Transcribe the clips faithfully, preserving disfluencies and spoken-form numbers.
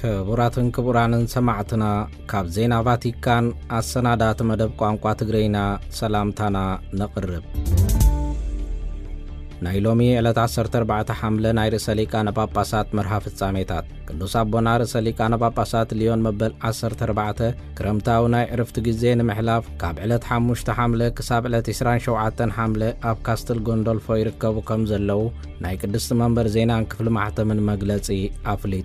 ክቡራትን ክቡራንን ሰማዕትና ካብ ዜና ቫቲካን አሰናዳት መደብ ቋንቋ ትግርኛ ሰላምታና ነቅርብ ናይ ሎሚ ዕለት ዓሰርተ ኣርባዕተ ሓምለ ናይ ርእሰ ሊቃነ ጳጳሳት መርሃ ፍጻሜታት ቅዱስ አቦና ርእሰ ሊቃነ ጳጳሳት ሊዮን መበል ዓሰርተ ኣርባዕተ ክረምታዊ ናይ ዕረፍቲ ግዜ ንምሕላፍ ካብ ዕለት ሓሙሽተ ሓምለ ክሳብ ዕለት ዒስራን ሸውዓተን ሓምለ ኣብ ካስትል ጎንዶልፎ ይርከቡ ከም ዘለው ናይ ቅድስቲ መንበር ዜናን ክፍሊ ማሕተምን መግለጺ ኣፍሊጡ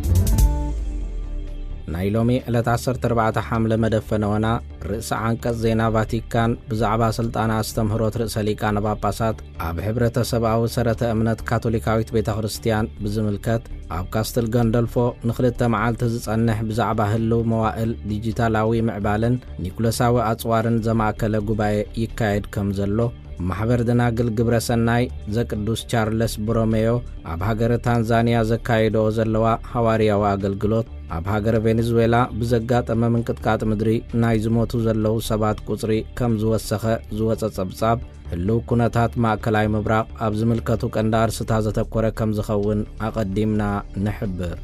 ናይ ሎሚ ዕለት ዓሰርተ ኣርባዕተ ሓምለ መደፈነወና ርእሰ አንቀጽ ዜና ቫቲካን ብዛዕባ ስልጣና አስተምህሮት ርእሰ ሊቃነ ጳጳሳት ኣብ ሕብረተሰባዊ ሰረተ እምነት ካቶሊካዊት ቤተ ክርስቲያን ብዝምልከት ኣብ ካስትል ጎንዶልፎ ንኽልተ መዓልቲ ዝጸንሕ ብዛዕባ ህልው መዋእል ዲጂታላዊ ምዕባልን ኒኮላሳዊ አጽዋርን ዘማእከለ ጉባኤ ይካየድ ከም ዘሎ ማሕበር ደናግል ግብረ ሰናይ ዘቅዱስ ቻርልስ ቦሮሜዮ ኣብ ሃገረ ታንዛኒያ ዘካየዶ ዘለዋ ሐዋርያዊ አገልግሎት ኣብ ሃገረ ቬኔዙዌላ ብዘጋጠመ ምንቅጥቃጥ ምድሪ ናይ ዝሞቱ ዘለው ሰባት ቁጽሪ ከም ዝወሰኸ ዝወጸ ጸብጻብ ህልው ኩነታት ማእከላይ ምብራቕ ኣብ ዝምልከቱ ቀንዲ ኣርስታ ዘተኮረ ከም ዝኸውን ኣቐዲምና ንሕብር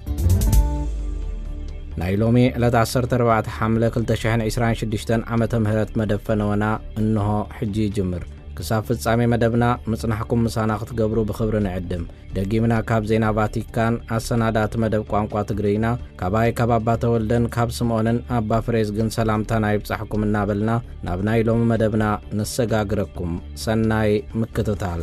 ናይ ሎሚ ዕለት ዓሰርተ ኣርባዕተ ሓምለ ክልተ ሽሕን ዒስራን ሽዱሽተ ዓመተ ምህረት መደፈነወና እንሆ ሕጂ ይጅምር ክሳብ ፍጻሜ መደብና ምጽናሕኩም ምሳና ክትገብሩ ብኽብሪ ንዕድም ደጊምና ካብ ዜና ቫቲካን አሰናዳት መደብ ቋንቋ ትግርኛ ካባይ ከባባ ተወልደን ካብ ስምዖንን አባ ፍሬዝ ግን ሰላምታና ይብጻሕኩም እናበልና ናብ ናይ ሎሚ መደብና ንሰጋግረኩም ሰናይ ምክትታል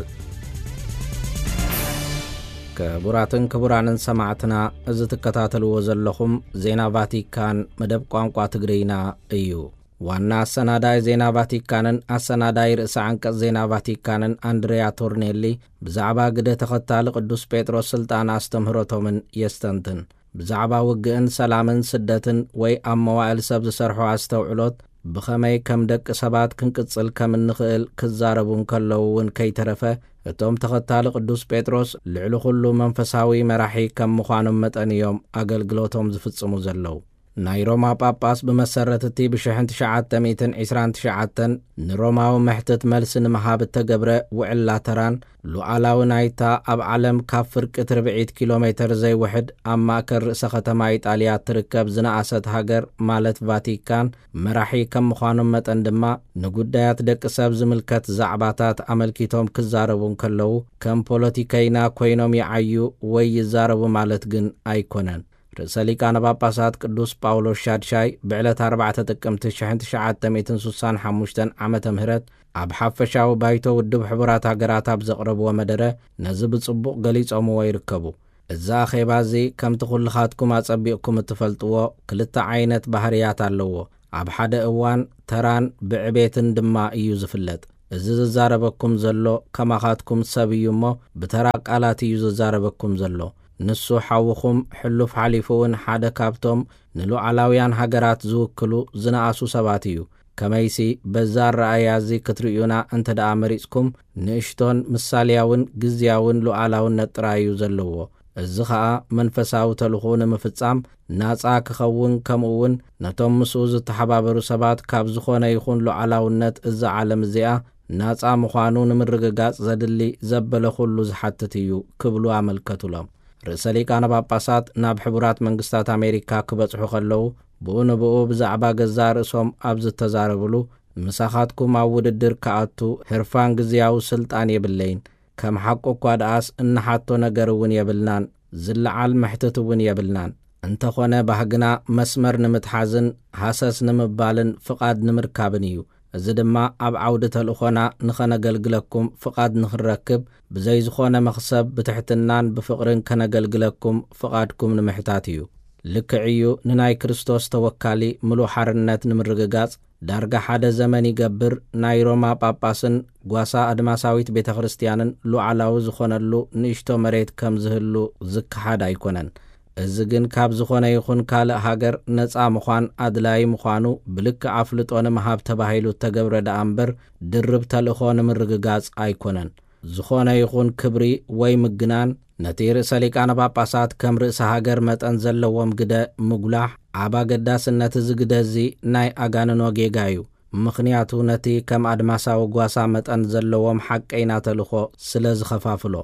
ክቡራትን ክቡራንን ሰማዕትና እዚ ትከታተልዎ ዘለኹም ዜና ቫቲካን መደብ ቋንቋ ትግርኛ እዩ ዋና አሰናዳይ ዜና ቫቲካንን አሰናዳይ ርእሰ አንቀጽ ዜና ቫቲካንን አንድሪያ ቶርኔሊ ብዛዕባ ግደ ተኸታሊ ቅዱስ ጴጥሮስ ስልጣን አስተምህሮቶምን የስተንትን ብዛዕባ ውግእን ሰላምን ስደትን ወይ ኣብ መዋዕል ሰብ ዝሰርሖ አስተውዕሎት ብኸመይ ከም ደቂ ሰባት ክንቅጽል ከም እንኽእል ክዛረቡን ከለውን ከይተረፈ እቶም ተኸታሊ ቅዱስ ጴጥሮስ ልዕሊ ኩሉ መንፈሳዊ መራሒ ከም ምዃኖም መጠን እዮም አገልግሎቶም ዝፍጽሙ ዘለው ናይ ሮማ ጳጳስ ብመሰረት እቲ ብሽሕን ትሽዓተ ሚእትን ዒስራን ትሽዓተን ንሮማዊ ምሕተት መልሲ ንምሃብ እተገብረ ውዕል ላተራን ሉዓላዊ ናይታ ኣብ ዓለም ካብ ፍርቂ ትርብዒት ኪሎ ሜትር ዘይውሕድ ኣብ ማእከል ርእሰ ከተማ ኢጣልያ ትርከብ ዝነኣሰት ሃገር ማለት ቫቲካን መራሒ ከም ምዃኖም መጠን ድማ ንጉዳያት ደቂ ሰብ ዝምልከት ዛዕባታት ኣመልኪቶም ክዛረቡን ከለዉ ከም ፖለቲከይና ኮይኖም ይዓዩ ወይ ይዛረቡ ማለት ግን ኣይኮነን ርእሰ ሊቃነ ጳጳሳት ቅዱስ ጳውሎስ ሻድሻይ ብዕለት ኣርባዕተ ጥቅምቲ ሽሕን ትሽዓተ ሚእትን ስሳን ሓሙሽተን ዓመተ ምህረት ኣብ ሓፈሻዊ ባይቶ ውድብ ሕቡራት ሃገራት ኣብ ዘቕረብዎ መደረ ነዚ ብጽቡቕ ገሊጾምዎ ይርከቡ እዛ ኣኼባ እዚ ከምቲ ኩልኻትኩም ኣጸቢቕኩም እትፈልጥዎ ክልተ ዓይነት ባህርያት ኣለዎ ኣብ ሓደ እዋን ተራን ብዕቤትን ድማ እዩ ዝፍለጥ እዚ ዝዛረበኩም ዘሎ ከማኻትኩም ሰብ እዩ እሞ ብተራ ቃላት እዩ ዝዛረበኩም ዘሎ ንሱ ሓውኹም ሕሉፍ ሓሊፉውን ሓደ ካብቶም ንሉዓላውያን ሃገራት ዝውክሉ ዝነኣሱ ሰባት እዩ ከመይሲ በዛ ረኣያ እዚ ክትርእዩና እንተ ደኣ መሪጽኩም ንእሽቶን ምሳልያውን ግዝያውን ሉዓላውነት ጥራይ እዩ ዘለዎ እዚ ኸኣ መንፈሳዊ ተልእኾ ንምፍጻም ናጻ ክኸውን ከምኡውን ነቶም ምስኡ ዝተሓባበሩ ሰባት ካብ ዝኾነ ይኹን ሉዓላውነት እዛ ዓለም እዚኣ ናጻ ምዃኑ ንምርግጋጽ ዘድሊ ዘበለ ኩሉ ዝሓትት እዩ ክብሉ ኣመልከቱሎም ርእሰ ሊቃነ ጳጳሳት ናብ ሕቡራት መንግስታት ኣሜሪካ ክበጽሑ ከለዉ ብኡ ንብኡ ብዛዕባ ገዛ ርእሶም ኣብ ዝተዛረብሉ ምሳኻትኩም ኣብ ውድድር ከኣቱ ሕርፋን ግዝያዊ ስልጣን የብለይን ከም ሓቁ እኳ ደኣስ እናሓቶ ነገር እውን የብልናን ዝለዓል ምሕተት እውን የብልናን እንተኾነ ባህግና መስመር ንምትሓዝን ሃሰስ ንምባልን ፍቓድ ንምርካብን እዩ እዚ ድማ ኣብ ዓውዲ ተልእኾና ንኸነገልግለኩም ፍቓድ ንኽንረክብ ብዘይ ዝኾነ መኽሰብ ብትሕትናን ብፍቕርን ከነገልግለኩም ፍቓድኩም ንምሕታት እዩ ልክዕ እዩ ንናይ ክርስቶስ ተወካሊ ምሉእ ሓርነት ንምርግጋጽ ዳርጋ ሓደ ዘመን ይገብር ናይ ሮማ ጳጳስን ጓሳ ኣድማሳዊት ቤተ ክርስቲያንን ሉዓላዊ ዝኾነሉ ንእሽቶ መሬት ከም ዝህሉ ዝከሓድ ኣይኮነን እዚ ግን ካብ ዝኾነ ይኹን ካልእ ሃገር ነፃ ምዃን ኣድላይ ምዃኑ ብልክዕ ኣፍልጦ ንምሃብ ተባሂሉ ተገብረ ደኣ እምበር ድርብ ተልእኾ ንምርግጋጽ ኣይኮነን ዝኾነ ይኹን ክብሪ ወይ ምግናን ነቲ ርእሰ ሊቃነ ጳጳሳት ከም ርእሰ ሃገር መጠን ዘለዎም ግደ ምጉላሕ ኣብ ኣገዳስነት እዚ ግደ እዚ ናይ ኣጋንኖ ጌጋ እዩ ምኽንያቱ ነቲ ከም ኣድማሳዊ ጓሳ መጠን ዘለዎም ሓቀይና ተልእኾ ስለ ዝኸፋፍሎ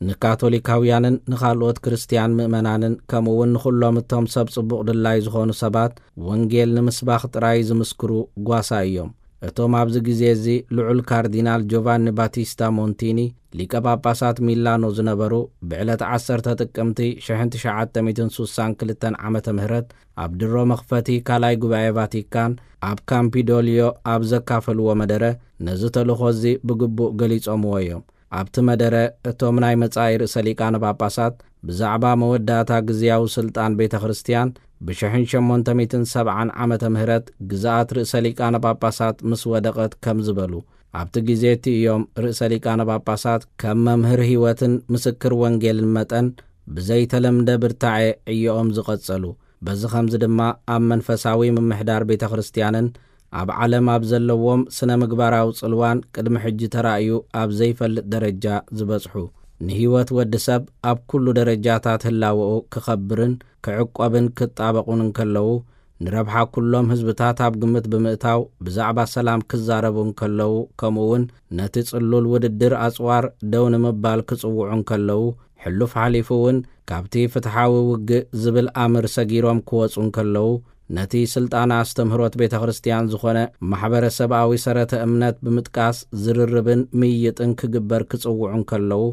ንካቶሊካውያንን ንኻልኦት ክርስቲያን ምእመናንን ከምኡውን ንኹሎም እቶም ሰብ ጽቡቕ ድላይ ዝኾኑ ሰባት ወንጌል ንምስባኽ ጥራይ ዝምስክሩ ጓሳ እዮም። እቶም ኣብዚ ግዜ እዚ ልዑል ካርዲናል ጆቫኒ ባቲስታ ሞንቲኒ ሊቀ ጳጳሳት ሚላኖ ዝነበሩ ብዕለት ዓሰርተ ጥቅምቲ ሽሕን ትሽዓተ ሚእትን ስሳን ክልተን ዓመተ ምህረት ኣብ ድሮ መኽፈቲ ካልኣይ ጉባኤ ቫቲካን ኣብ ካምፒዶልዮ ኣብ ዘካፈልዎ መደረ ነዚ ተልእኾ እዚ ብግቡእ ገሊጾምዎ እዮም። ኣብቲ መደረ እቶም ናይ መጻኢ ርእሰ ሊቃነ ጳጳሳት ብዛዕባ መወዳእታ ግዝያዊ ስልጣን ቤተ ክርስቲያን ብሽሕን ሸሞንተ ሚእትን ሰብዓን ዓመተ ምህረት ግዛኣት ርእሰ ሊቃነ ጳጳሳት ምስ ወደቐት ከም ዝበሉ ኣብቲ ግዜ እቲ እዮም ርእሰ ሊቃነ ጳጳሳት ከም መምህር ህይወትን ምስክር ወንጌልን መጠን ብዘይተለምደ ብርታዐ ዕዮኦም ዝቐጸሉ። በዚ ከምዚ ድማ ኣብ መንፈሳዊ ምምሕዳር ቤተ ክርስቲያንን ኣብ ዓለም ኣብ ዘለዎም ስነ ምግባራዊ ጽልዋን ቅድሚ ሕጂ ተራእዩ ኣብ ዘይፈልጥ ደረጃ ዝበጽሑ ንህይወት ወዲ ሰብ ኣብ ኩሉ ደረጃታት ህላውኡ ክኸብርን ክዕቆብን ክጣበቑን እንከለዉ ንረብሓ ኩሎም ህዝብታት ኣብ ግምት ብምእታው ብዛዕባ ሰላም ክዛረቡ እንከለዉ ከምኡውን ነቲ ጽሉል ውድድር ኣጽዋር ደው ንምባል ክጽውዑ እንከለዉ ሕሉፍ ሓሊፉ እውን ካብቲ ፍትሓዊ ውግእ ዝብል ኣምር ሰጊሮም ክወፁ እንከለዉ ነቲ ስልጣና አስተምህሮት ቤተ ክርስቲያን ዝኾነ ማሕበረሰባዊ ሰረተ እምነት ብምጥቃስ ዝርርብን ምይጥን ክግበር ክጽውዑ እንከለዉ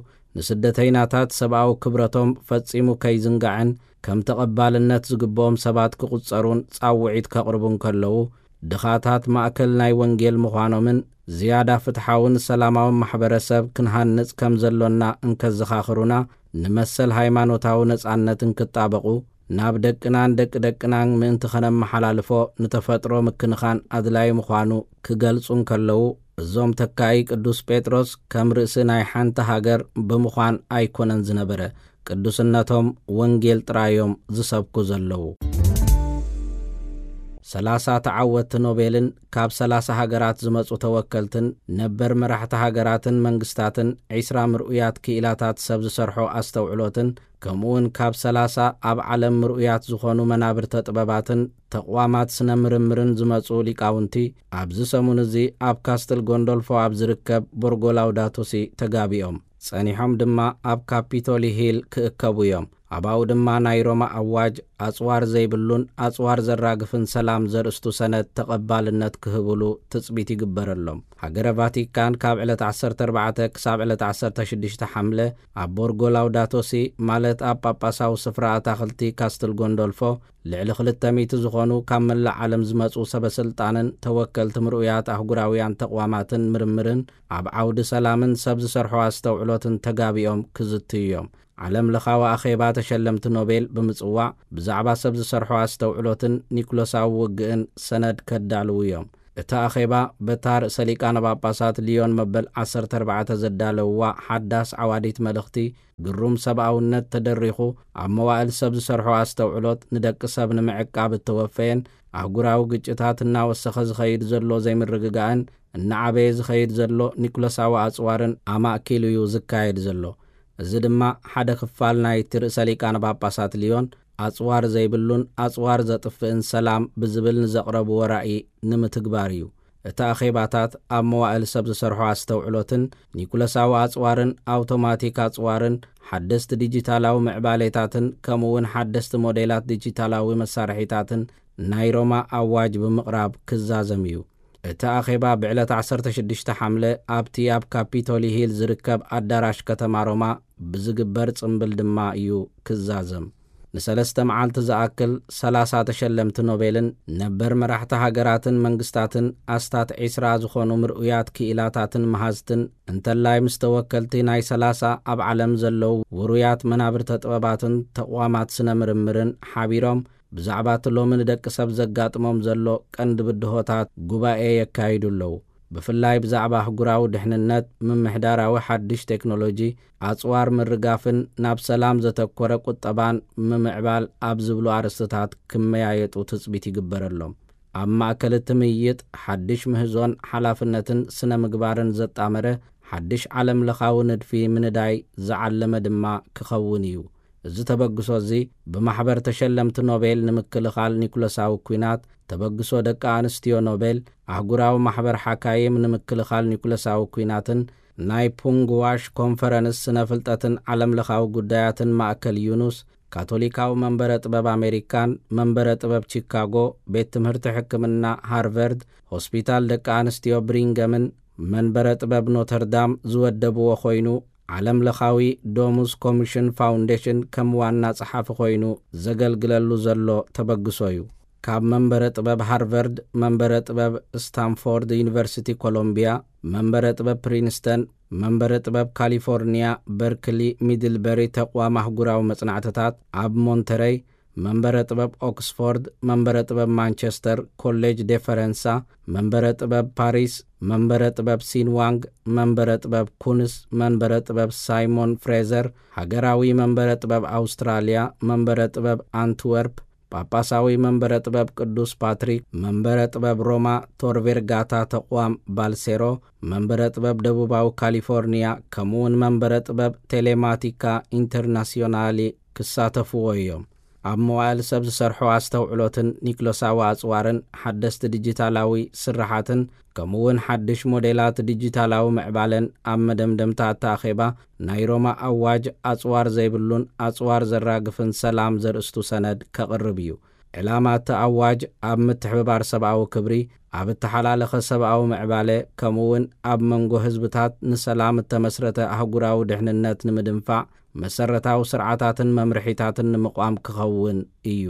ንስደተኛታት ሰብኣዊ ክብረቶም ፈጺሙ ከይዝንጋዕን ከም ተቐባልነት ዝግብኦም ሰባት ክቁጸሩን ጻውዒት ከቕርቡ እንከለዉ ድኻታት ማእከል ናይ ወንጌል ምዃኖምን ዝያዳ ፍትሓውን ሰላማውን ማሕበረሰብ ክንሃንጽ ከም ዘሎና እንከዘኻኽሩና ንመሰል ሃይማኖታዊ ነጻነትን ክጣበቑ ናብ ደቅናን ደቂ ደቅናን ምእንቲ ኸነመሓላልፎ ንተፈጥሮ ምክንኻን ኣድላይ ምዃኑ ክገልጹ እንከለዉ እዞም ተካይ ቅዱስ ጴጥሮስ ከም ርእሲ ናይ ሓንቲ ሃገር ብምዃን ኣይኮነን ዝነበረ ቅዱስነቶም ወንጌል ጥራዮም ዝሰብኩ ዘለዉ። ሰላሳ ተዓወቲ ኖቤልን ካብ ሰላሳ ሃገራት ዝመጹ ተወከልትን ነበር መራሕቲ ሃገራትን መንግስታትን ዒስራ ምርኡያት ክኢላታት ሰብ ዝሰርሖ ኣስተውዕሎትን ከምኡውን ካብ ሰላሳ ኣብ ዓለም ምርኡያት ዝኾኑ መናብርተ ጥበባትን ተቋማት ስነ ምርምርን ዝመጹ ሊቃውንቲ ኣብዚ ሰሙን እዚ ኣብ ካስትል ጎንዶልፎ ኣብ ዝርከብ ቦርጎ ላውዳቶሲ ተጋቢኦም ጸኒሖም ድማ ኣብ ካፒቶሊ ሂል ክእከቡ እዮም። ኣባኡ ድማ ናይ ሮማ ኣዋጅ ኣጽዋር ዘይብሉን ኣጽዋር ዘራግፍን ሰላም ዘርእስቱ ሰነድ ተቐባልነት ክህብሉ ትጽቢት ይግበረሎም። ሃገረ ቫቲካን ካብ ዕለት ዓሰርተ ኣርባዕተ ክሳብ ዕለት ዓሰርተ ሽዱሽተ ሐምለ ኣብ ቦርጎ ላውዳቶሲ ማለት ኣብ ጳጳሳዊ ስፍራ ኣታኽልቲ ካስትል ጎንዶልፎ ልዕሊ ክልተ ሚእቲ ዝኾኑ ካብ መላእ ዓለም ዝመጹ ሰበስልጣንን ተወከልቲ ምርኡያት ኣህጉራውያን ተቋማትን ምርምርን ኣብ ዓውዲ ሰላምን ሰብ ዝሰርሖ ኣስተውዕሎትን ተጋቢኦም ክዝትዩ እዮም። ዓለም ለኻዊ ኣኼባ ተሸለምቲ ኖቤል ብምጽዋዕ ብዛዕባ ሰብ ዝሰርሖ ኣስተውዕሎትን ኒኮሎሳዊ ውግእን ሰነድ ከዳልዉ እዮም። እቲ ኣኼባ በታ ርእሰ ሊቃነ ጳጳሳት ሊዮን መበል ዓሰርተ ኣርባዕተ ዘዳለውዋ ሓዳስ ዓዋዲት መልእኽቲ ግሩም ሰብኣውነት ተደሪኹ ኣብ መዋእል ሰብ ዝሰርሖ ኣስተውዕሎት ንደቂ ሰብ ንምዕቃብ እተወፈየን ኣህጉራዊ ግጭታት እናወሰኸ ዝኸይድ ዘሎ ዘይምርግጋእን እናዓበየ ዝኸይድ ዘሎ ኒኮሎሳዊ ኣጽዋርን ኣማእኪሉ እዩ ዝካየድ ዘሎ። እዚ ድማ ሓደ ክፋል ናይ ርእሰ ሊቃነ ጳጳሳት ሊዮን ኣጽዋር ዘይብሉን ኣጽዋር ዘጥፍእን ሰላም ብዝብል ንዘቕረብዎ ራእይ ንምትግባር እዩ። እቲ ኣኼባታት ኣብ መዋእል ሰብ ዝሰርሖ ኣስተውዕሎትን ኒኮሎሳዊ ኣጽዋርን ኣውቶማቲክ ኣጽዋርን ሓደስቲ ዲጂታላዊ ምዕባሌታትን ከምኡውን ሓደስቲ ሞዴላት ዲጂታላዊ መሳርሒታትን ናይ ሮማ ኣዋጅ ብምቕራብ ክዛዘም እዩ። እቲ ኣኼባ ብዕለት ዓሰርተ ሽዱሽተ ሐምለ ኣብቲ ኣብ ካፒቶሊ ሂል ዝርከብ ኣዳራሽ ከተማ ሮማ ብዝግበር ጽምብል ድማ እዩ ክዛዘም። ንሰለስተ መዓልቲ ዝኣክል ሰላሳ ተሸለምቲ ኖቤልን ነበር መራሕቲ ሃገራትን መንግስታትን ኣስታት ዒስራ ዝኾኑ ምርኡያት ክኢላታትን መሃዝትን እንተላይ ምስ ተወከልቲ ናይ ሰላሳ ኣብ ዓለም ዘለዉ ውሩያት መናብርተ ጥበባትን ተቋማት ስነ ምርምርን ሓቢሮም ብዛዕባ ሎሚ ንደቂ ሰብ ዘጋጥሞም ዘሎ ቀንዲ ብድሆታት ጉባኤ የካይዱ ኣለዉ። ብፍላይ ብዛዕባ ኣህጉራዊ ድሕንነት፣ ምምሕዳራዊ ሓድሽ ቴክኖሎጂ፣ ኣጽዋር ምርጋፍን ናብ ሰላም ዘተኰረ ቁጠባን ምምዕባል ኣብ ዝብሉ ኣርእስትታት ክመያየጡ ትጽቢት ይግበረሎም። ኣብ ማእከል እቲ ምይይጥ ሓድሽ ምህዞን ሓላፍነትን ስነ ምግባርን ዘጣመረ ሓድሽ ዓለም ለኻዊ ንድፊ ምንዳይ ዝዓለመ ድማ ክኸውን እዩ። እዚ ተበግሶ እዚ ብማሕበር ተሸለምቲ ኖቤል ንምክልኻል ኒኮሎሳዊ ኩናት፣ ተበግሶ ደቂ ኣንስትዮ ኖቤል፣ ኣህጉራዊ ማሕበር ሓካይም ንምክልኻል ኒኮሎሳዊ ኩናትን ናይ ፑንግዋሽ ኮንፈረንስ ስነፍልጠትን ዓለም ለኻዊ ጉዳያትን ማእከል ዩኑስ ካቶሊካዊ መንበረ ጥበብ አሜሪካን መንበረ ጥበብ ቺካጎ ቤት ትምህርቲ ሕክምና ሃርቫርድ ሆስፒታል ደቂ አንስትዮ ብሪንገምን መንበረ ጥበብ ኖተርዳም ዝወደብዎ ኮይኑ ዓለም ለኻዊ ዶሙስ ኮሚሽን ፋውንዴሽን ከም ዋና ጸሓፊ ኮይኑ ዘገልግለሉ ዘሎ ተበግሶ እዩ። ካብ መንበረ ጥበብ ሃርቫርድ መንበረ ጥበብ ስታንፎርድ ዩኒቨርሲቲ ኮሎምቢያ መንበረ ጥበብ ፕሪንስተን መንበረ ጥበብ ካሊፎርኒያ በርክሊ ሚድልበሪ ተቋም አህጉራዊ መጽናዕትታት ኣብ ሞንተሬይ መንበረ ጥበብ ኦክስፎርድ መንበረ ጥበብ ማንቸስተር ኮሌጅ ደ ፈረንሳ መንበረ ጥበብ ፓሪስ መንበረ ጥበብ ሲንዋንግ መንበረ ጥበብ ኩንስ መንበረ ጥበብ ሳይሞን ፍሬዘር ሃገራዊ መንበረ ጥበብ አውስትራሊያ መንበረ ጥበብ አንትወርፕ ጳጳሳዊ መንበረ ጥበብ ቅዱስ ፓትሪክ መንበረ ጥበብ ሮማ ቶርቬርጋታ ተቋም ባልሴሮ መንበረ ጥበብ ደቡባዊ ካሊፎርኒያ ከምውን መንበረ ጥበብ ቴሌማቲካ ኢንተርናሲዮናሊ ክሳተፍዎ እዮም። ኣብ መዋዕል ሰብ ዝሰርሑ ኣስተውዕሎትን ኒክሎሳዊ ኣጽዋርን ሓደስቲ ዲጂታላዊ ስራሓትን ከምውን ሓድሽ ሞዴላት ዲጂታላዊ ምዕባለን ኣብ መደምደምታ ተኣኼባ ናይ ሮማ ኣዋጅ ኣጽዋር ዘይብሉን ኣጽዋር ዘራግፍን ሰላም ዘርእስቱ ሰነድ ከቕርብ እዩ። ዕላማ እቲ ኣዋጅ ኣብ ምትሕብባር ሰብኣዊ ክብሪ ኣብ እተሓላለኸ ሰብኣዊ ምዕባለ ከምውን ኣብ መንጎ ህዝብታት ንሰላም እተመስረተ ኣህጉራዊ ድሕንነት ንምድንፋዕ መሰረታዊ ስርዓታትን መምርሒታትን ንምቋም ክኸውን እዩ።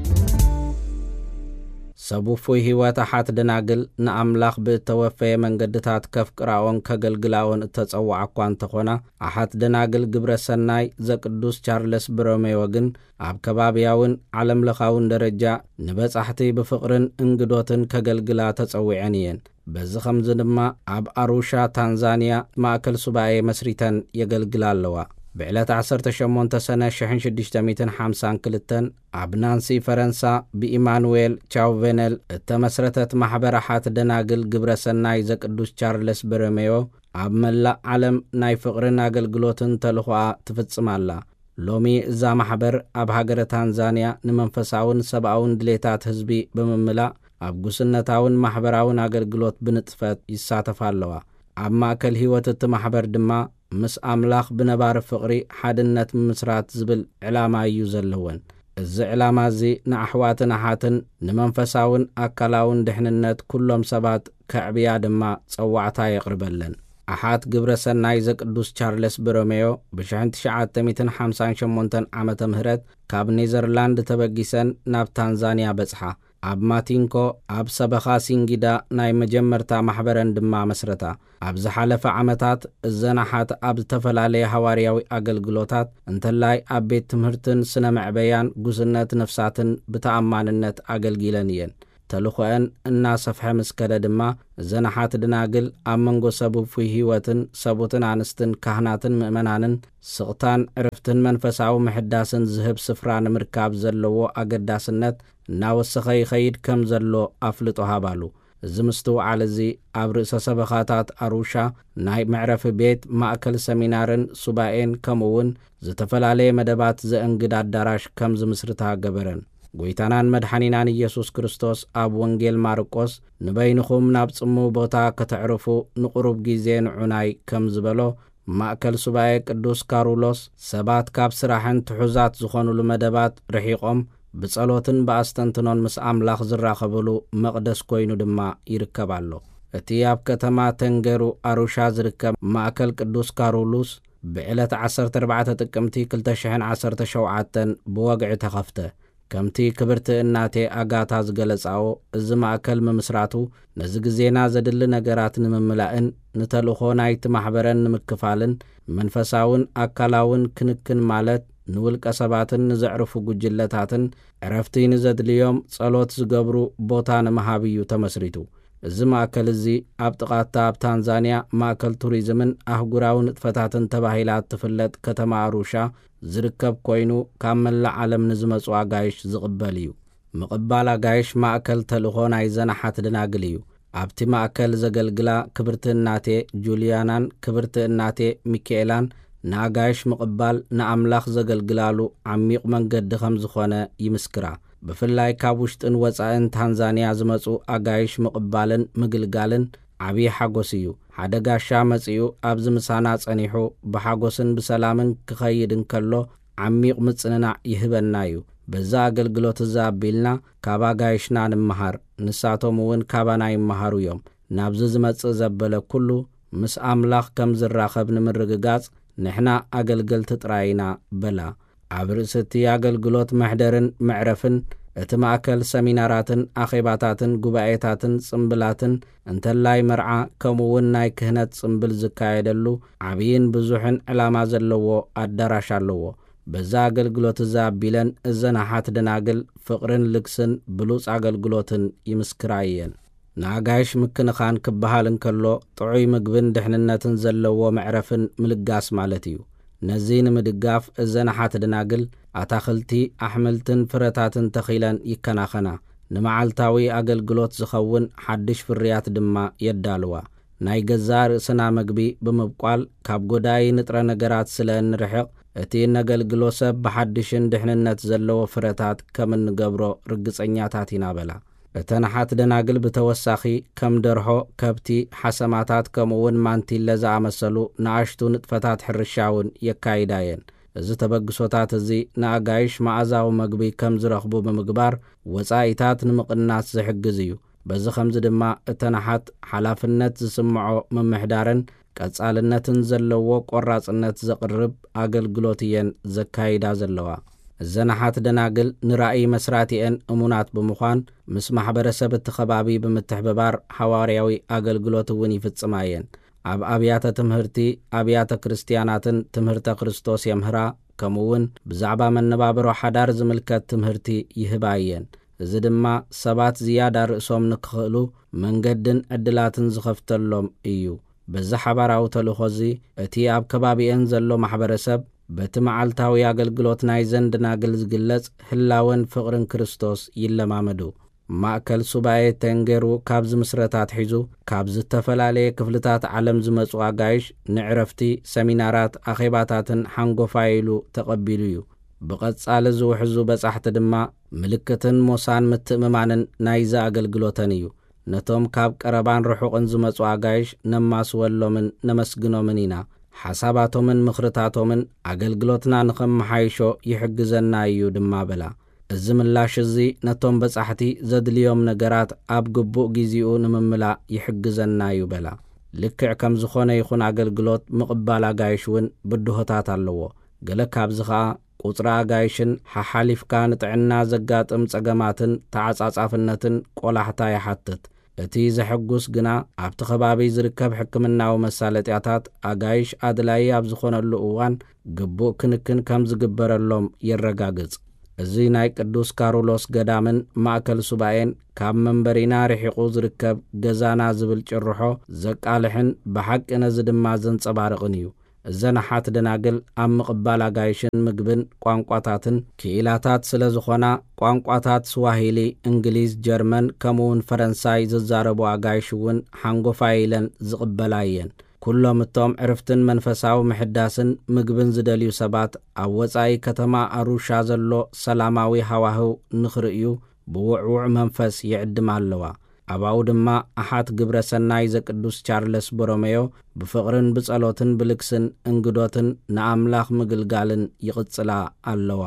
ሰቡፉይ ህይወት ሓት ደናግል ንኣምላኽ ብእተወፈየ መንገድታት ከፍ ቅራኦን ከገልግላኦን እተጸዋዕ እኳ እንተኾና ኣሓት ደናግል ግብረ ሰናይ ዘቅዱስ ቻርለስ ብሮሜዮ ግን ኣብ ከባብያውን ዓለም ለኻውን ደረጃ ንበጻሕቲ ብፍቕርን እንግዶትን ከገልግላ ተጸዊዐን እየን። በዚ ኸምዚ ድማ ኣብ ኣሩሻ ታንዛንያ ማእከል ሱባኤ መስሪተን የገልግላ ኣለዋ። ብዕለት ዓሰርተ ሸሞንተ ሰነ ሽሕን ሽዱሽተ ሚእትን ሓምሳን ክልተን ኣብ ናንሲ ፈረንሳ ብኢማኑኤል ቻውቬነል እተመስረተት ማሕበር ሓት ደናግል ግብረ ሰናይ ዘቅዱስ ቻርለስ በሮሜዮ ኣብ መላእ ዓለም ናይ ፍቕርን ኣገልግሎትን ተልኾኣ ትፍጽማላ። ሎሚ እዛ ማሕበር ኣብ ሃገረ ታንዛንያ ንመንፈሳውን ሰብኣውን ድሌታት ህዝቢ ብምምላእ ኣብ ጉስነታውን ማሕበራውን ኣገልግሎት ብንጥፈት ይሳተፋ ኣለዋ። ኣብ ማእከል ህይወት እቲ ማሕበር ድማ ምስ ኣምላኽ ብነባር ፍቕሪ ሓድነት ምስራት ዝብል ዕላማ እዩ ዘለወን። እዚ ዕላማ እዚ ንኣሕዋትን ኣሓትን ንመንፈሳውን ኣካላውን ድሕንነት ኩሎም ሰባት ከዕብያ ድማ ጸዋዕታ የቕርበለን። ኣሓት ግብረ ሰናይ ዘቅዱስ ቻርለስ በሮሜዮ ብሽሕን ትሽዓተ ሚእትን ሓምሳን ሸሞንተን ዓመተ ምህረት ካብ ኔዘርላንድ ተበጊሰን ናብ ታንዛንያ በጽሓ። ኣብ ማቲንኮ ኣብ ሰበኻ ሲንጊዳ ናይ መጀመርታ ማሕበረን ድማ መስረታ። ኣብ ዝሓለፈ ዓመታት እዘናሓት ኣብ ዝተፈላለየ ሃዋርያዊ ኣገልግሎታት እንተላይ ኣብ ቤት ትምህርትን ስነ መዕበያን ጉስነት ነፍሳትን ብተኣማንነት ኣገልጊለን እየን። ተልኾአን እናሰፍሐ ምስከደ ድማ እዘናሓት ድናግል ኣብ መንጎ ሰቡፉይ ህይወትን ሰቡትን ኣንስትን ካህናትን ምእመናንን ስቕታን ዕርፍትን መንፈሳዊ ምሕዳስን ዝህብ ስፍራ ንምርካብ ዘለዎ ኣገዳስነት እናወሰኸ ይኸይድ ከም ዘሎ ኣፍልጦ ሃባሉ። እዚ ምስትውዓል እዚ ኣብ ርእሰ ሰበኻታት ኣሩሻ ናይ መዕረፊ ቤት ማእከል ሰሚናርን ሱባኤን ከምኡውን ዝተፈላለየ መደባት ዘእንግድ ኣዳራሽ ከም ዝምስርታ ገበረን። ጐይታናን መድሓኒናን ኢየሱስ ክርስቶስ ኣብ ወንጌል ማርቆስ ንበይንኹም ናብ ጽሙው ቦታ ከተዕርፉ ንቑሩብ ጊዜ ንዑናይ ከም ዝበሎ ማእከል ሱባኤ ቅዱስ ካሩሎስ ሰባት ካብ ስራሕን ትሑዛት ዝኾኑሉ መደባት ርሒቖም ብጸሎትን ብኣስተንትኖን ምስ ኣምላኽ ዝራኸብሉ መቕደስ ኮይኑ ድማ ይርከብ ኣሎ። እቲ ኣብ ከተማ ተንገሩ ኣሩሻ ዝርከብ ማእከል ቅዱስ ካሩሉስ ብዕለት ዓሰርተ ኣርባዕተ ጥቅምቲ ክልተ ሽሕን ዓሰርተ ሸውዓተን ብወግዒ ተኸፍተ። ከምቲ ክብርቲ እናቴ ኣጋታ ዝገለጻዎ እዚ ማእከል ምምስራቱ ነዚ ግዜና ዘድሊ ነገራት ንምምላእን ንተልኾ ናይቲ ማሕበረን ንምክፋልን መንፈሳውን ኣካላውን ክንክን ማለት ንውልቀ ሰባትን ንዘዕርፉ ጉጅለታትን ዕረፍቲ ንዘድልዮም ጸሎት ዝገብሩ ቦታ ንምሃብ እዩ ተመስሪቱ። እዚ ማእከል እዚ ኣብ ጥቓታ ኣብ ታንዛንያ ማእከል ቱሪዝምን ኣህጉራዊ ንጥፈታትን ተባሂላት ትፍለጥ ከተማ ኣሩሻ ዝርከብ ኮይኑ ካብ መላእ ዓለም ንዝመጹ ኣጋይሽ ዝቕበል እዩ። ምቕባል ኣጋይሽ ማእከል ተልኾ ናይ ዘናሓት ደናግል እዩ። ኣብቲ ማእከል ዘገልግላ ክብርቲ እናቴ ጁልያናን ክብርቲ እናቴ ሚካኤላን ንኣጋይሽ ምቕባል ንኣምላኽ ዘገልግላሉ ዓሚቕ መንገዲ ከም ዝኾነ ይምስክራ። ብፍላይ ካብ ውሽጥን ወጻእን ታንዛንያ ዝመጹ ኣጋይሽ ምቕባልን ምግልጋልን ዓብዪ ሓጎስ እዩ። ሓደጋሻ መጽኡ ኣብዚ ምሳና ጸኒሑ ብሓጎስን ብሰላምን ክኸይድ እንከሎ ዓሚቕ ምጽንናዕ ይህበና እዩ። በዛ ኣገልግሎት እዛ ኣቢልና ካብ ኣጋይሽና ንምሃር ንሳቶም እውን ካባና ይመሃሩ እዮም። ናብዚ ዝመጽእ ዘበለ ኩሉ ምስ ኣምላኽ ከም ዝራኸብ ንምርግጋጽ ንሕና ኣገልገልቲ ጥራይና በላ። ኣብ ርእሲ እቲ ኣገልግሎት መሕደርን መዕረፍን እቲ ማእከል ሰሚናራትን ኣኼባታትን ጉባኤታትን ጽምብላትን እንተላይ መርዓ ከምኡውን ናይ ክህነት ጽምብል ዝካየደሉ ዓብይን ብዙሕን ዕላማ ዘለዎ ኣዳራሽ ኣለዎ። በዛ ኣገልግሎት እዛ ኣቢለን እዘናሓት ደናግል ፍቕርን ልግስን ብሉፅ ኣገልግሎትን ይምስክራ እየን። ንኣጋይሽ ምክንኻን ክበሃል እንከሎ ጥዑይ ምግብን ድሕንነትን ዘለዎ መዕረፍን ምልጋስ ማለት እዩ። ነዚ ንምድጋፍ እዘናሓት ደናግል ኣታኽልቲ ኣሕምልትን ፍረታትን ተኺለን ይከናኸና። ንመዓልታዊ ኣገልግሎት ዝኸውን ሓድሽ ፍርያት ድማ የዳልዋ። ናይ ገዛ ርእስና መግቢ ብምብቋል ካብ ጎዳይ ንጥረ ነገራት ስለ እንርሕቕ እቲ ነገልግሎ ሰብ ብሓድሽን ድሕንነት ዘለዎ ፍረታት ከም እንገብሮ ርግጸኛታት ኢና በላ። እተናሓት ደናግል ብተወሳኺ ከም ደርሆ፣ ከብቲ፣ ሓሰማታት ከምኡውን ማንቲለ ዝኣመሰሉ ንኣሽቱ ንጥፈታት ሕርሻውን የካይዳየን። እዚ ተበግሶታት እዚ ንኣጋይሽ መዓዛዊ መግቢ ከም ዝረኽቡ ብምግባር ወጻኢታት ንምቕናስ ዝሕግዝ እዩ። በዚ ከምዚ ድማ እተናሓት ሓላፍነት ዝስምዖ ምምሕዳርን ቀጻልነትን ዘለዎ ቆራጽነት ዘቕርብ ኣገልግሎት እየን ዘካይዳ ዘለዋ። እዘናሓት ደናግል ንራእይ መስራቲአን እሙናት ብምዃን ምስ ማሕበረሰብ እቲ ኸባቢ ብምትሕብባር ሓዋርያዊ ኣገልግሎት እውን ይፍጽማ እየን። ኣብ ኣብያተ ትምህርቲ ኣብያተ ክርስቲያናትን ትምህርተ ክርስቶስ የምህራ ከምኡውን ብዛዕባ መነባበሮ ሓዳር ዝምልከት ትምህርቲ ይህባ እየን። እዚ ድማ ሰባት ዝያዳ ርእሶም ንክኽእሉ መንገድን ዕድላትን ዝኸፍተሎም እዩ። በዛ ሓባራዊ ተልእኾ እዚ እቲ ኣብ ከባቢአን ዘሎ ማሕበረሰብ በቲ መዓልታዊ ኣገልግሎት ናይ ዘንደናግል ዝግለጽ ህላወን ፍቕርን ክርስቶስ ይለማመዱ። ማእከል ሱባኤ ተንጌሩ ካብዚ ምስረታት ሒዙ ካብ ዝተፈላለየ ክፍልታት ዓለም ዝመጹ ኣጋይሽ ንዕረፍቲ ሰሚናራት ኣኼባታትን ሓንጎፋይሉ ተቐቢሉ እዩ። ብቐጻሊ ዝውሕዙ በጻሕቲ ድማ ምልክትን ሞሳን ምትእምማንን ናይዛ ኣገልግሎተን እዩ። ነቶም ካብ ቀረባን ርሑቕን ዝመጹ ኣጋይሽ ነማስወሎምን ነመስግኖምን ኢና። ሓሳባቶምን ምኽርታቶምን ኣገልግሎትና ንኸመሓይሾ ይሕግዘና እዩ ድማ በላ። እዚ ምላሽ እዚ ነቶም በጻሕቲ ዘድልዮም ነገራት ኣብ ግቡእ ጊዜኡ ንምምላእ ይሕግዘና እዩ በላ። ልክዕ ከም ዝኾነ ይኹን ኣገልግሎት ምቕባል ኣጋይሽ እውን ብድሆታት ኣለዎ። ገለ ካብዚ ኸዓ ቁፅሪ ኣጋይሽን ሓሓሊፍካ ንጥዕና ዘጋጥም ጸገማትን ተዓጻጻፍነትን ቆላሕታ ይሓትት። እቲ ዘሐጉስ ግና ኣብቲ ኸባቢ ዝርከብ ሕክምናዊ መሳለጥያታት ኣጋይሽ ኣድላይ ኣብ ዝኾነሉ እዋን ግቡእ ክንክን ከም ዝግበረሎም የረጋግጽ። እዚ ናይ ቅዱስ ካሮሎስ ገዳምን ማእከል ሱባኤን ካብ መንበሪና ርሒቑ ዝርከብ ገዛና ዝብል ጭርሖ ዘቃልሕን ብሓቂ ነዚ ድማ ዘንጸባርቕን እዩ። እዘናሓት ደናግል ኣብ ምቕባል ኣጋይሽን ምግብን ቋንቋታትን ክኢላታት ስለ ዝኾና ቋንቋታት ስዋሂሊ፣ እንግሊዝ፣ ጀርመን ከምኡውን ፈረንሳይ ዝዛረቡ ኣጋይሽ እውን ሓንጎፋ ኢለን ዝቕበላ እየን። ኩሎም እቶም ዕርፍትን መንፈሳዊ ምሕዳስን ምግብን ዝደልዩ ሰባት ኣብ ወጻኢ ከተማ ኣሩሻ ዘሎ ሰላማዊ ሃዋህው ንኽርእዩ ብውዕውዕ መንፈስ ይዕድማ ኣለዋ። ኣባኡ ድማ ኣሓት ግብረ ሰናይ ዘቅዱስ ቻርለስ ቦሮሜዮ ብፍቕርን ብጸሎትን ብልክስን እንግዶትን ንኣምላኽ ምግልጋልን ይቕጽላ ኣለዋ።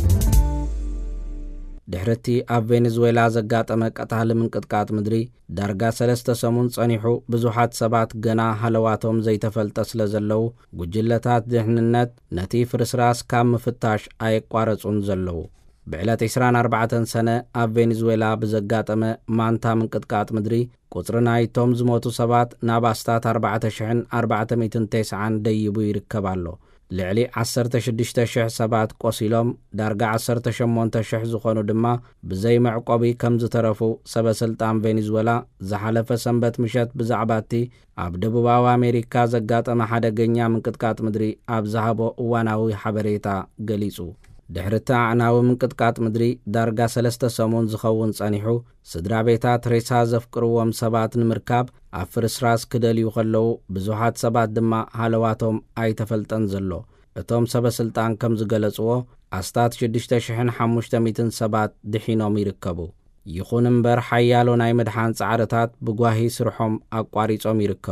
ድሕርቲ ኣብ ቬኔዙዌላ ዘጋጠመ ቀታሊ ምንቅጥቃጥ ምድሪ ዳርጋ ሰለስተ ሰሙን ጸኒሑ ብዙሓት ሰባት ገና ሃለዋቶም ዘይተፈልጠ ስለ ዘለዉ ጉጅለታት ድሕንነት ነቲ ፍርስራስ ካብ ምፍታሽ ኣየቋረጹን ዘለዉ። ብዕለት ዒስራን ኣርባዕተን ሰነ ኣብ ቬኔዙዌላ ብዘጋጠመ ማንታ ምንቅጥቃጥ ምድሪ ቁጽሪ ናይቶም ዝሞቱ ሰባት ናብ ኣስታት ኣርባዕተ ሽሕን ኣርባዕተ ሚእትን ተስዓን ደይቡ ይርከብ ኣሎ። ልዕሊ ዓሰርተ ሽዱሽተ ሽሕ ሰባት ቆሲሎም ዳርጋ ዓሰርተ ሸሞንተ ሽሕ ዝኾኑ ድማ ብዘይ መዕቆቢ ከም ዝተረፉ ሰበስልጣን ቬኔዙዌላ ዝሓለፈ ሰንበት ምሸት ብዛዕባ እቲ ኣብ ደቡባዊ ኣሜሪካ ዘጋጠመ ሓደገኛ ምንቅጥቃጥ ምድሪ ኣብ ዝሃቦ እዋናዊ ሓበሬታ ገሊጹ። ድሕርቲ ኣዕናዊ ምንቅጥቃጥ ምድሪ ዳርጋ ሰለስተ ሰሙን ዝኸውን ጸኒሑ ስድራ ቤታት ሬሳ ዘፍቅርዎም ሰባት ንምርካብ ኣብ ፍርስራስ ክደልዩ ኸለዉ ብዙሓት ሰባት ድማ ሃለዋቶም ኣይተፈልጠን ዘሎ። እቶም ሰበስልጣን ከም ዝገለጽዎ ኣስታት ሽዱሽተ ሽሕን ሓሙሽተ ሚእትን ሰባት ድሒኖም ይርከቡ። ይኹን እምበር ሓያሎ ናይ ምድሓን ጻዕርታት ብጓሂ ስርሖም ኣቋሪጾም ይርከቡ።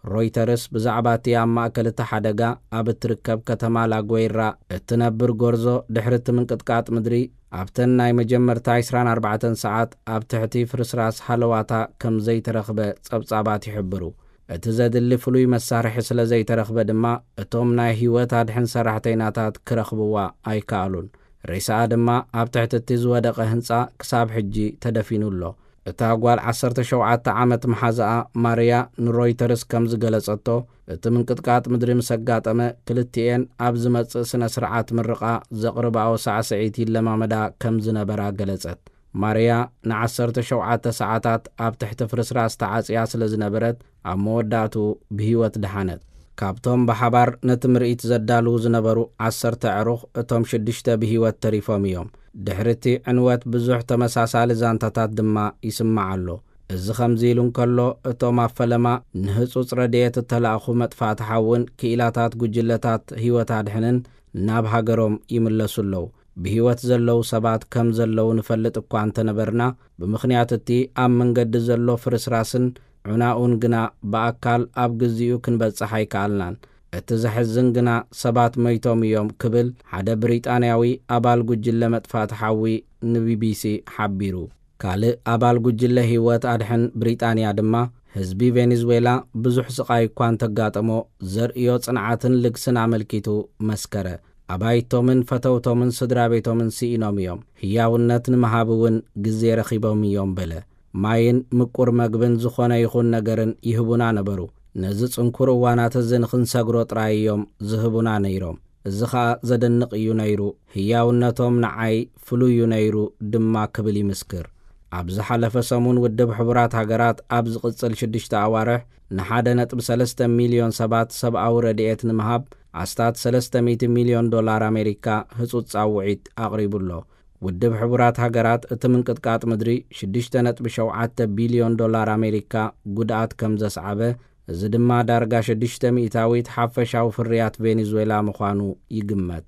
ሮይተርስ ብዛዕባ እቲ ኣብ ማእከል እቲ ሓደጋ ኣብ እትርከብ ከተማ ላጎይራ እትነብር ጎርዞ ድሕሪ እቲ ምንቅጥቃጥ ምድሪ ኣብተን ናይ መጀመርታ عشرين أربعة ሰዓት ኣብ ትሕቲ ፍርስራስ ሃለዋታ ከም ዘይተረኽበ ጸብጻባት ይሕብሩ። እቲ ዘድሊ ፍሉይ መሳርሒ ስለ ዘይተረኽበ ድማ እቶም ናይ ህይወት ኣድሕን ሰራሕተኛታት ክረኽብዋ ኣይከኣሉን። ሬሳኣ ድማ ኣብ ትሕቲ እቲ ዝወደቐ ህንጻ ክሳብ ሕጂ ተደፊኑሎ። እታ ጓል ዓሰርተ ሸውዓተ ዓመት መሓዛኣ ማርያ ንሮይተርስ ከም ዝገለጸቶ እቲ ምንቅጥቃጥ ምድሪ ምስ ኣጋጠመ ክልቲአን ኣብ ዝመጽእ ስነ ስርዓት ምርቓ ዘቕርብኦ ሳዕስዒት ይለማመዳ ከም ዝነበራ ገለጸት። ማርያ ንዓሰርተ ሸውዓተ ሰዓታት ኣብ ትሕቲ ፍርስራስ ተዓጽያ ስለ ዝነበረት ኣብ መወዳእቱ ብህይወት ድሓነት። ካብቶም ብሓባር ነቲ ምርኢት ዘዳልዉ ዝነበሩ ዓሰርተ ዕሩኽ እቶም ሽዱሽተ ብህይወት ተሪፎም እዮም። ድሕርቲ ዕንወት ብዙሕ ተመሳሳሊ ዛንታታት ድማ ይስማዕ ኣሎ። እዚ ከምዚ ኢሉ እንከሎ እቶም ኣብ ፈለማ ንህጹጽ ረድኤት እተላእኹ መጥፋእቲ ሓውን ክኢላታት ጉጅለታት ህይወት ኣድሕንን ናብ ሃገሮም ይምለሱ ኣለዉ። ብህይወት ዘለዉ ሰባት ከም ዘለዉ ንፈልጥ እኳ እንተነበርና ብምኽንያት እቲ ኣብ መንገዲ ዘሎ ፍርስራስን ዑናኡን ግና ብኣካል ኣብ ግዚኡ ክንበጽሕ ኣይከኣልናን። እቲ ዘሕዝን ግና ሰባት መይቶም እዮም ክብል ሓደ ብሪጣንያዊ ኣባል ጉጅለ መጥፋእቲ ሓዊ ንቢቢሲ ሓቢሩ። ካልእ ኣባል ጉጅለ ህይወት ኣድሕን ብሪጣንያ ድማ ህዝቢ ቬኔዙዌላ ብዙሕ ስቓይ እኳ እንተጋጠሞ ዘርእዮ ጽንዓትን ልግስን ኣመልኪቱ መስከረ። ኣባይቶምን ፈተውቶምን ስድራ ቤቶምን ስኢኖም እዮም። ህያውነት ንምሃብ እውን ግዜ ረኺቦም እዮም በለ። ማይን ምቁር መግብን ዝኾነ ይኹን ነገርን ይህቡና ነበሩ። ነዚ ጽንኩር እዋናት እዚ ንኽንሰግሮ ጥራይ እዮም ዝህቡና ነይሮም። እዚ ኸኣ ዘደንቕ እዩ ነይሩ። ህያውነቶም ንዓይ ፍሉይ እዩ ነይሩ ድማ ክብል ይምስክር። ኣብ ዝሓለፈ ሰሙን ውድብ ሕቡራት ሃገራት ኣብ ዝቕጽል ሽዱሽተ ኣዋርሕ ንሓደ ነጥቢ ሰለስተ ሚልዮን ሰባት ሰብኣዊ ረድኤት ንምሃብ ኣስታት ሰለስተ ሚእቲ ሚልዮን ዶላር ኣሜሪካ ህጹጽ ጻውዒት ኣቕሪቡሎ። ውድብ ሕቡራት ሃገራት እቲ ምንቅጥቃጥ ምድሪ ሽዱሽተ ነጥቢ ሸውዓተ ቢልዮን ዶላር ኣሜሪካ ጉድኣት ከም ዘስዓበ፣ እዚ ድማ ዳርጋ ሽዱሽተ ሚእታዊት ሓፈሻዊ ፍርያት ቬኔዙዌላ ምዃኑ ይግመት።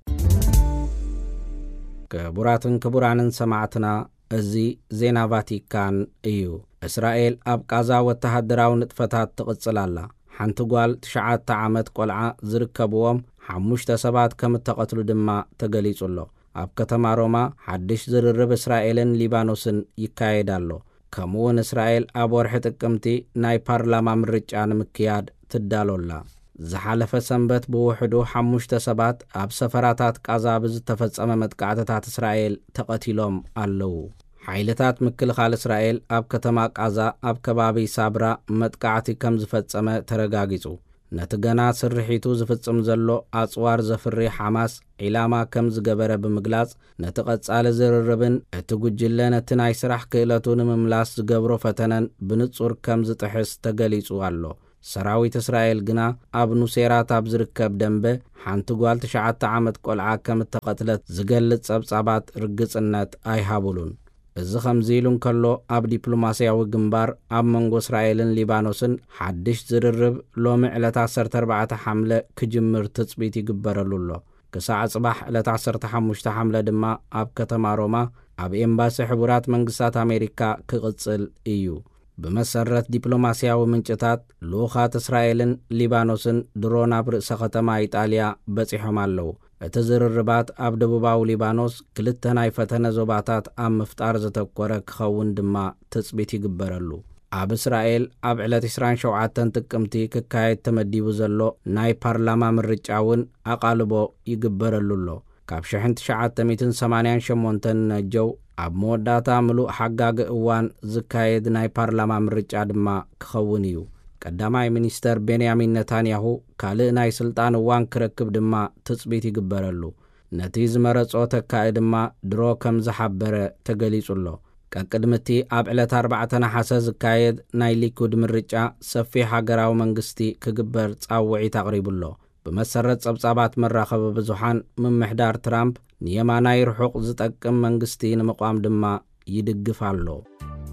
ክቡራትን ክቡራንን ሰማዕትና እዚ ዜና ቫቲካን እዩ። እስራኤል ኣብ ቃዛ ወተሃደራዊ ንጥፈታት ትቕጽል ኣላ። ሓንቲ ጓል ትሽዓተ ዓመት ቆልዓ ዝርከብዎም ሓሙሽተ ሰባት ከም እተቐትሉ ድማ ተገሊጹ ኣሎ። ኣብ ከተማ ሮማ ሓድሽ ዝርርብ እስራኤልን ሊባኖስን ይካየድ ኣሎ። ከምኡውን እስራኤል ኣብ ወርሒ ጥቅምቲ ናይ ፓርላማ ምርጫ ንምክያድ ትዳሎላ። ዝሓለፈ ሰንበት ብውሕዱ ሓሙሽተ ሰባት ኣብ ሰፈራታት ቃዛ ብዝተፈጸመ መጥቃዕትታት እስራኤል ተቐቲሎም ኣለዉ። ሓይልታት ምክልኻል እስራኤል ኣብ ከተማ ቃዛ ኣብ ከባቢ ሳብራ መጥቃዕቲ ከም ዝፈጸመ ተረጋጊጹ። ነቲ ገና ስርሒቱ ዝፍጽም ዘሎ ኣጽዋር ዘፍሪ ሓማስ ዒላማ ከም ዝገበረ ብምግላጽ ነቲ ቐጻሊ ዝርርብን እቲ ጉጅለ ነቲ ናይ ስራሕ ክእለቱ ንምምላስ ዝገብሮ ፈተነን ብንጹር ከም ዝጥሕስ ተገሊጹ ኣሎ። ሰራዊት እስራኤል ግና ኣብ ኑሴራት ኣብ ዝርከብ ደንበ ሓንቲ ጓል ትሽዓተ ዓመት ቆልዓ ከም እተቐትለት ዝገልጽ ጸብጻባት ርግጽነት ኣይሃቡሉን። እዚ ከምዚ ኢሉ እንከሎ ኣብ ዲፕሎማስያዊ ግንባር ኣብ መንጎ እስራኤልን ሊባኖስን ሓድሽ ዝርርብ ሎሚ ዕለት ዓሰርተ ኣርባዕተ ሓምለ ክጅምር ትጽቢት ይግበረሉ ኣሎ። ክሳዕ ጽባሕ ዕለት ዓሰርተ ሓሙሽተ ሓምለ ድማ ኣብ ከተማ ሮማ ኣብ ኤምባሲ ሕቡራት መንግስታት ኣሜሪካ ክቕጽል እዩ። ብመሰረት ዲፕሎማስያዊ ምንጭታት ልኡኻት እስራኤልን ሊባኖስን ድሮን ኣብ ርእሰ ከተማ ኢጣልያ በጺሖም ኣለዉ። እቲ ዝርርባት ኣብ ደቡባዊ ሊባኖስ ክልተ ናይ ፈተነ ዞባታት ኣብ ምፍጣር ዘተኰረ ክኸውን ድማ ትጽቢት ይግበረሉ። ኣብ እስራኤል ኣብ ዕለት عشرين وسبعة ጥቅምቲ ክካየድ ተመዲቡ ዘሎ ናይ ፓርላማ ምርጫ እውን ኣቓልቦ ይግበረሉ ኣሎ። ካብ ኣልፍ ወተስዓተ ሚእትን ሰማንያን ሸሞንተን ነጀው ኣብ መወዳእታ ምሉእ ሓጋግ እዋን ዝካየድ ናይ ፓርላማ ምርጫ ድማ ክኸውን እዩ። ቀዳማይ ሚኒስተር ቤንያሚን ነታንያሁ ካልእ ናይ ስልጣን እዋን ክረክብ ድማ ትጽቢት ይግበረሉ። ነቲ ዝመረጾ ተካኢ ድማ ድሮ ከም ዝሓበረ ተገሊጹ ኣሎ። ቀቅድምቲ ኣብ ዕለት ኣርባዕተ ነሓሰ ዝካየድ ናይ ሊኩድ ምርጫ ሰፊሕ ሃገራዊ መንግስቲ ክግበር ጻውዒት ኣቕሪቡሎ። ብመሰረት ጸብጻባት መራኸቢ ብዙሓን ምምሕዳር ትራምፕ ንየማናይ ርሑቕ ዝጠቅም መንግስቲ ንምቋም ድማ ይድግፍ ኣሎ።